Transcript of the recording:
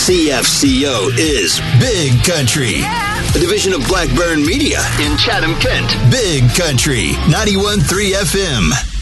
CFCO is Big Country, a division of Blackburn Media in Chatham, Kent. Big Country, 91.3 FM.